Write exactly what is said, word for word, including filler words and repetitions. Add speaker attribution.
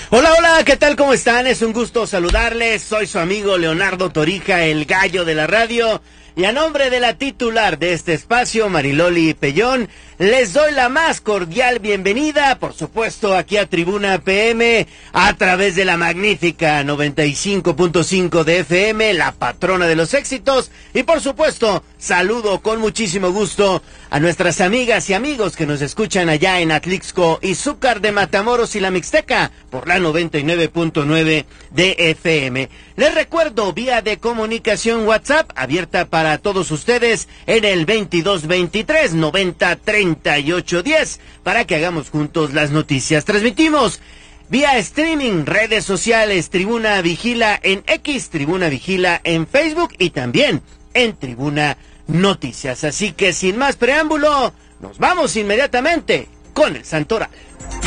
Speaker 1: Hola, hola, ¿qué tal? ¿Cómo están? Es un gusto saludarles. Soy su amigo Leonardo Torija, el gallo de la radio. Y a nombre de la titular de este espacio, Mariloli Pellón, les doy la más cordial bienvenida, por supuesto, aquí a Tribuna P M, a través de la magnífica noventa y cinco punto cinco de F M, la patrona de los éxitos. Y por supuesto, saludo con muchísimo gusto a nuestras amigas y amigos que nos escuchan allá en Atlixco y Zúcar de Matamoros y la Mixteca, por la noventa y nueve punto nueve de F M. Les recuerdo, vía de comunicación WhatsApp, abierta para todos ustedes en el veintidós veintitrés noventa treinta y ocho diez, para que hagamos juntos las noticias. Transmitimos vía streaming, redes sociales, Tribuna Vigila en X, Tribuna Vigila en Facebook y también en Tribuna Noticias. Así que sin más preámbulo, nos vamos inmediatamente con el Santoral.